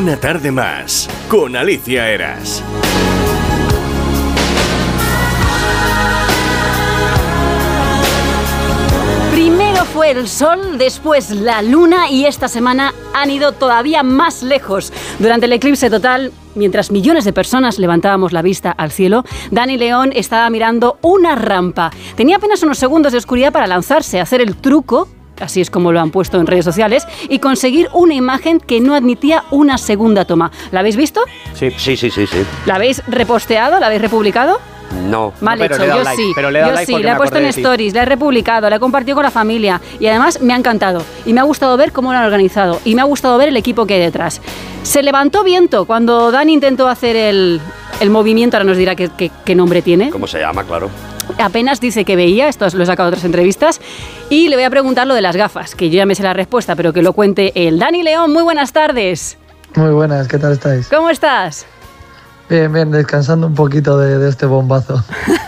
Una tarde más con Alicia Eras. Primero fue el sol, después la luna y esta semana han ido todavía más lejos. Durante el eclipse total, mientras millones de personas levantábamos la vista al cielo, Dani León estaba mirando una rampa. Tenía apenas unos segundos de oscuridad para lanzarse a hacer el truco, así es como lo han puesto en redes sociales, y conseguir una imagen que no admitía una segunda toma. ¿La habéis visto? Sí. ¿La habéis reposteado? ¿La habéis republicado? No. Mal hecho, yo like, sí, pero yo sí, la he puesto en stories, la he republicado, la he compartido con la familia y además me ha encantado y me ha gustado ver cómo lo han organizado y me ha gustado ver el equipo que hay detrás. Se levantó viento cuando Dani intentó hacer el movimiento, ahora nos dirá qué nombre tiene. ¿Cómo se llama? Claro. Apenas dice que veía, esto lo he sacado de otras entrevistas, y le voy a preguntar lo de las gafas, que yo ya me sé la respuesta, pero que lo cuente él. Dani León, muy buenas tardes. Muy buenas, ¿qué tal estáis? ¿Cómo estás? Bien, descansando un poquito de este bombazo.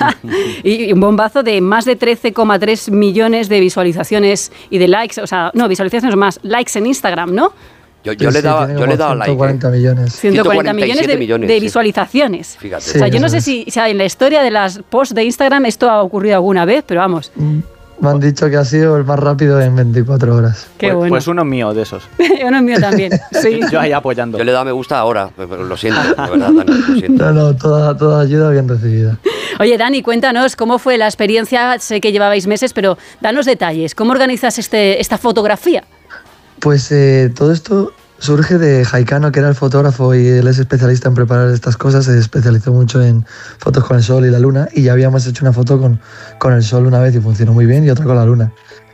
Y un bombazo de más de 13,3 millones de visualizaciones y de likes, o sea, no, visualizaciones más, likes en Instagram, ¿no? Yo le he dado like. 140 millones. 140 millones de visualizaciones. Fíjate. Sí, o sea, yo no sé si en la historia de las posts de Instagram esto ha ocurrido alguna vez, pero vamos. Me han dicho que ha sido el más rápido en 24 horas. Qué bueno. Pues uno mío de esos. Uno es mío también, sí. Yo ahí apoyando. Yo le he dado me gusta ahora, pero lo siento, de verdad, Dani, lo siento. No, toda ayuda bien recibida. Oye, Dani, cuéntanos cómo fue la experiencia. Sé que llevabais meses, pero danos detalles. ¿Cómo organizas esta fotografía? Pues todo esto surge de Jaicano, que era el fotógrafo y él es especialista en preparar estas cosas. Se especializó mucho en fotos con el sol y la luna y ya habíamos hecho una foto con el sol una vez y funcionó muy bien y otra con la luna.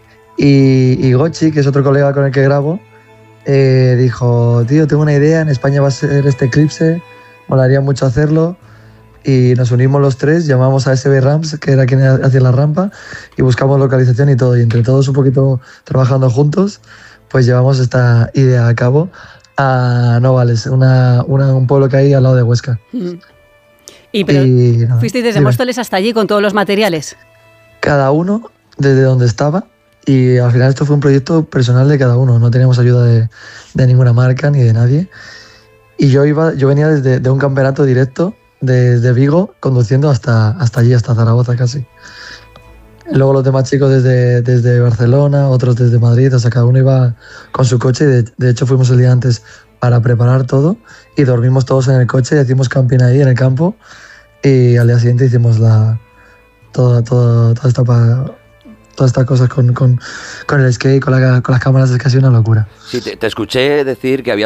Y Gochi, que es otro colega con el que grabo, dijo, tío, tengo una idea, en España va a ser este eclipse, molaría mucho hacerlo. Y nos unimos los tres, llamamos a SB Ramps, que era quien hacía la rampa, y buscamos localización y todo. Y entre todos un poquito trabajando juntos, pues llevamos esta idea a cabo a Novales, un pueblo que hay al lado de Huesca. ¿Fuisteis desde Móstoles hasta allí con todos los materiales? Cada uno desde donde estaba, y al final esto fue un proyecto personal de cada uno, no teníamos ayuda de ninguna marca ni de nadie. Y yo venía de un campeonato directo desde Vigo, conduciendo hasta allí, hasta Zaragoza casi. Luego los demás chicos desde Barcelona, otros desde Madrid, o sea, cada uno iba con su coche. De hecho, fuimos el día antes para preparar todo y dormimos todos en el coche y hicimos camping ahí en el campo. Y al día siguiente hicimos todas estas cosas con el skate, con las cámaras, es casi una locura. Sí, te escuché decir que había